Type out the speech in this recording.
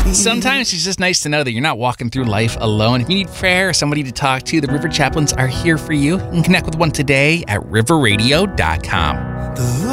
Sometimes it's just nice to know that you're not walking through life alone. If you need prayer or somebody to talk to, the River Chaplains are here for you. You can connect with one today at riverradio.com.